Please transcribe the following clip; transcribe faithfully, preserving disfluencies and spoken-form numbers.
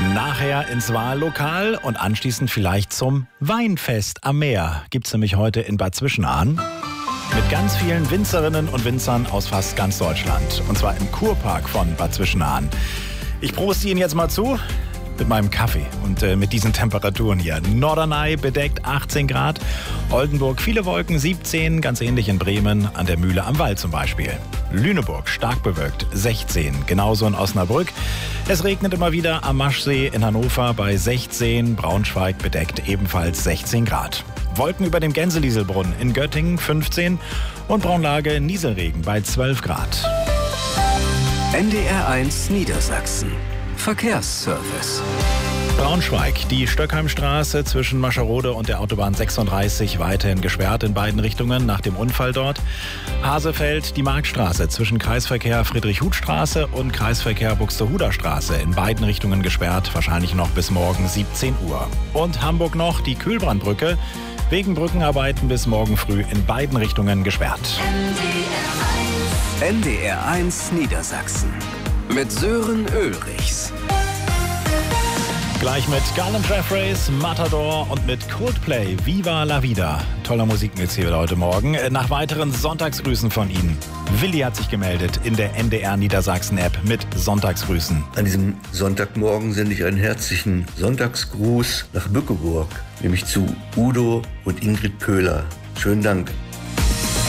Nachher ins Wahllokal und anschließend vielleicht zum Weinfest am Meer. Gibt's nämlich heute in Bad Zwischenahn. Mit ganz vielen Winzerinnen und Winzern aus fast ganz Deutschland. Und zwar im Kurpark von Bad Zwischenahn. Ich proste Ihnen jetzt mal zu mit meinem Kaffee und äh, mit diesen Temperaturen hier. Norderney bedeckt achtzehn Grad, Oldenburg viele Wolken siebzehn, ganz ähnlich in Bremen, an der Mühle am Wall zum Beispiel. Lüneburg stark bewölkt sechzehn, genauso in Osnabrück. Es regnet immer wieder am Maschsee in Hannover bei sechzehn, Braunschweig bedeckt ebenfalls sechzehn Grad. Wolken über dem Gänselieselbrunnen in Göttingen fünfzehn und Braunlage Nieselregen bei zwölf Grad. N D R eins Niedersachsen. Verkehrsservice. Braunschweig, die Stöckheimstraße zwischen Mascherode und der Autobahn sechsunddreißig weiterhin gesperrt in beiden Richtungen nach dem Unfall dort. Hasefeld, die Marktstraße zwischen Kreisverkehr Friedrich-Huth-Straße und Kreisverkehr Buxtehuder Straße in beiden Richtungen gesperrt, wahrscheinlich noch bis morgen siebzehn Uhr. Und Hamburg noch, die Kühlbrandbrücke, wegen Brückenarbeiten bis morgen früh in beiden Richtungen gesperrt. N D R eins Niedersachsen mit Sören Ulrichs. Gleich mit Garland Traff Race, Matador und mit Coldplay, Viva la Vida. Toller Musikmix hier wieder heute Morgen. Nach weiteren Sonntagsgrüßen von Ihnen. Willi hat sich gemeldet in der N D R Niedersachsen-App mit Sonntagsgrüßen. An diesem Sonntagmorgen sende ich einen herzlichen Sonntagsgruß nach Bückeburg, nämlich zu Udo und Ingrid Köhler. Schönen Dank.